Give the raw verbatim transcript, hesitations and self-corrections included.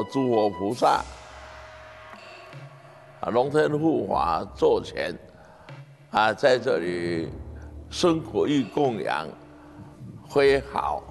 佛、诸佛菩萨啊，龙天护法座前啊，在这里生活与供养，非好